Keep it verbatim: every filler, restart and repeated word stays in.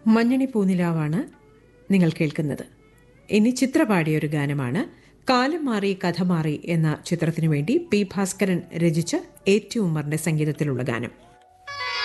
മഞ്ഞണി പൂനിലാവാണ് നിങ്ങൾ കേൾക്കുന്നത്. ഇനി ചിത്ര പാടിയൊരു ഗാനമാണ്. കാലം മാറി കഥ മാറി എന്ന ചിത്രത്തിനു വേണ്ടി പി ഭാസ്കരൻ രചിച്ച് എ ടി ഉമ്മറിന്റെ സംഗീതത്തിലുള്ള ഗാനം.